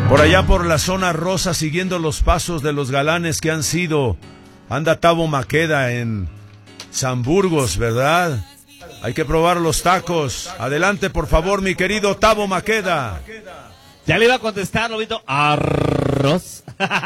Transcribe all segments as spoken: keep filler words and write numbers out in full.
Por allá por la zona rosa, siguiendo los pasos de los galanes que han sido, anda Tavo Maqueda en San Burgos, ¿verdad? Hay que probar los tacos. Adelante, por favor, mi querido Tavo Maqueda. Ya le iba a contestar, Lobito. Arroz.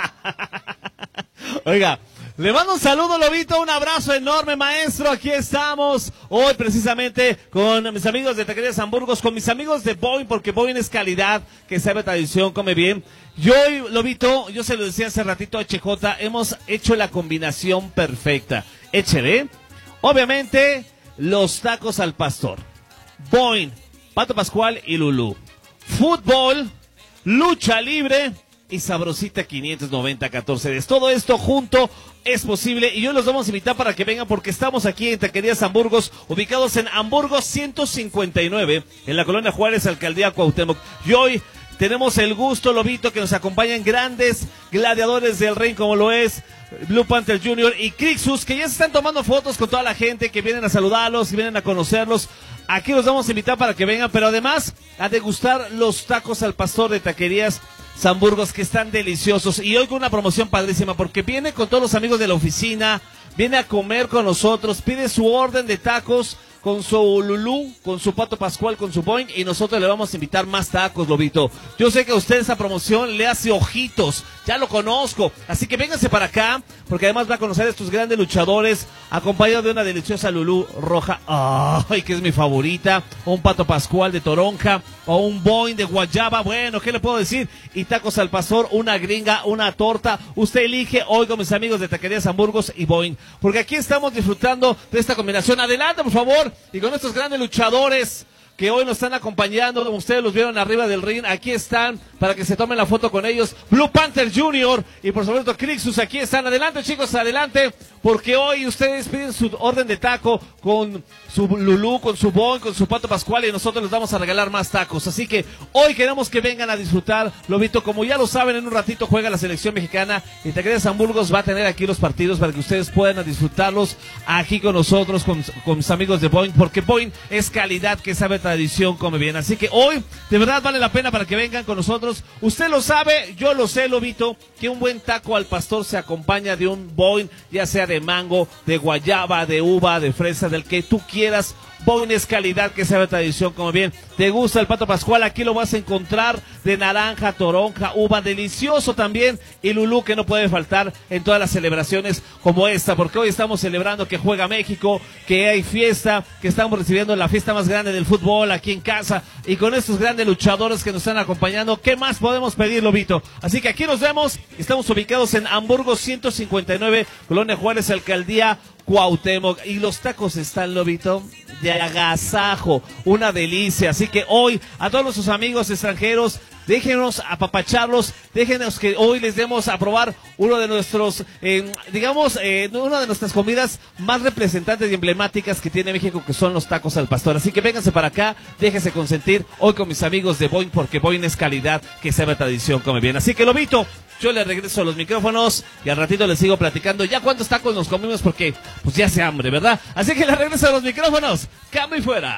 Oiga, le mando un saludo, Lobito, un abrazo enorme, maestro. Aquí estamos hoy precisamente con mis amigos de Taquería San Burgos, con mis amigos de Boeing, porque Boeing es calidad, que sabe tradición, come bien. Y hoy, Lobito, yo se lo decía hace ratito a H J, hemos hecho la combinación perfecta. Échele, obviamente, los tacos al pastor. Boeing, Pato Pascual y Lulú. Fútbol, lucha libre y sabrosita quinientos noventa catorce. De todo esto junto es posible y hoy los vamos a invitar para que vengan porque estamos aquí en Taquería San Burgos, ubicados en Hamburgos ciento cincuenta y nueve, en la colonia Juárez, alcaldía Cuauhtémoc. Y hoy tenemos el gusto, Lobito, que nos acompañan grandes gladiadores del ring como lo es Blue Panther junior y Crixus, que ya se están tomando fotos con toda la gente que vienen a saludarlos y vienen a conocerlos. Aquí los vamos a invitar para que vengan, pero además a degustar los tacos al pastor de Taquerías San Burgos, que están deliciosos. Y hoy con una promoción padrísima, porque viene con todos los amigos de la oficina, viene a comer con nosotros, pide su orden de tacos con su Lulú, con su Pato Pascual, con su Boeing, y nosotros le vamos a invitar más tacos, Lobito. Yo sé que a usted esa promoción le hace ojitos, ya lo conozco, así que vénganse para acá, porque además va a conocer a estos grandes luchadores, acompañado de una deliciosa Lulú roja, ay, que es mi favorita, o un Pato Pascual de toronja, o un Boeing de guayaba, bueno, ¿qué le puedo decir? Y tacos al pastor, una gringa, una torta, usted elige hoy con mis amigos de Taquería San Burgos y Boeing, porque aquí estamos disfrutando de esta combinación. Adelante, por favor. Y con estos grandes luchadores que hoy nos están acompañando, como ustedes los vieron arriba del ring, aquí están para que se tomen la foto con ellos, Blue Panther junior y por supuesto Crixus, aquí están. Adelante, chicos, adelante, porque hoy ustedes piden su orden de taco con su Lulú, con su Boeing, con su Pato Pascual, y nosotros les vamos a regalar más tacos. Así que hoy queremos que vengan a disfrutar, Lobito. Como ya lo saben, en un ratito juega la selección mexicana y Taquería San Burgos va a tener aquí los partidos para que ustedes puedan disfrutarlos aquí con nosotros, con, con mis amigos de Boeing, porque Boeing es calidad que sabe tradición, come bien. Así que hoy, de verdad, vale la pena para que vengan con nosotros. Usted lo sabe, yo lo sé, Lobito, que un buen taco al pastor se acompaña de un Boeing, ya sea de mango, de guayaba, de uva, de fresa, del que tú quieras. Boeing es calidad que sabe tradición, como bien. ¿Te gusta el Pato Pascual? Aquí lo vas a encontrar de naranja, toronja, uva, delicioso también. Y Lulú, que no puede faltar en todas las celebraciones como esta, porque hoy estamos celebrando que juega México, que hay fiesta, que estamos recibiendo la fiesta más grande del fútbol aquí en casa. Y con estos grandes luchadores que nos están acompañando, ¿qué más podemos pedir, Lobito? Así que aquí nos vemos. Estamos ubicados en Hamburgos ciento cincuenta y nueve, Colonia Juárez, alcaldía Cuauhtémoc, y los tacos están, Lobito, de agasajo, una delicia. Así que hoy a todos nuestros amigos extranjeros, déjenos apapacharlos, déjenos que hoy les demos a probar uno de nuestros, eh, digamos, eh, una de nuestras comidas más representantes y emblemáticas que tiene México, que son los tacos al pastor. Así que vénganse para acá, déjense consentir hoy con mis amigos de Boeing, porque Boeing es calidad que sabe tradición, come bien. Así que, Lobito, yo le regreso a los micrófonos y al ratito les sigo platicando ya cuántos tacos nos comimos, porque pues ya hace hambre, ¿verdad? Así que le regreso a los micrófonos. Cambio y fuera.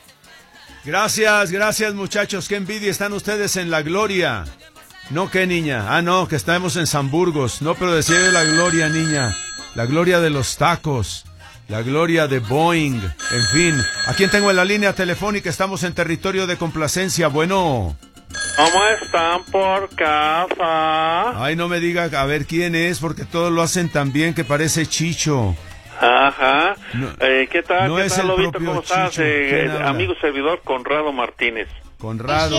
Gracias, gracias, muchachos. Qué envidia, están ustedes en la gloria. No, ¿qué, niña? Ah, no, que estamos en San Burgos. No, pero decía yo la gloria, niña. La gloria de los tacos. La gloria de Boeing. En fin, ¿a quién tengo en la línea telefónica? Estamos en territorio de complacencia. Bueno. ¿Cómo están por casa? Ay, no me diga a ver quién es, porque todos lo hacen tan bien que parece Chicho. Ajá. No, eh, ¿Qué tal? no ¿Qué es tal, el Lobito? propio ¿Cómo estás? Chicho. Eh, ¿Quién amigo servidor Conrado Martínez. Conrado.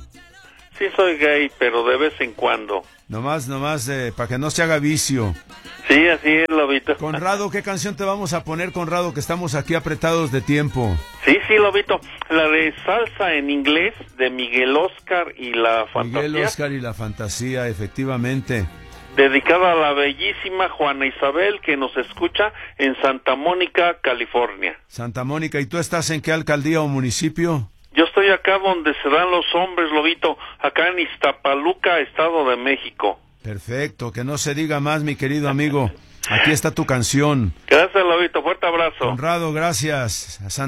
Sí soy gay, pero de vez en cuando. Nomás, nomás, eh, para que no se haga vicio. Sí, así es, Lobito. Conrado, ¿qué canción te vamos a poner, Conrado, que estamos aquí apretados de tiempo? Sí, sí, Lobito. La de Salsa en Inglés de Miguel Oscar y la Fantasía. Miguel Oscar y la Fantasía, efectivamente. Dedicada a la bellísima Juana Isabel, que nos escucha en Santa Mónica, California. Santa Mónica, ¿y tú estás en qué alcaldía o municipio? Yo estoy acá donde se dan los hombres, Lobito, acá en Iztapaluca, Estado de México. Perfecto, que no se diga más, mi querido amigo. Aquí está tu canción. Gracias, Lobito, fuerte abrazo. Conrado, gracias.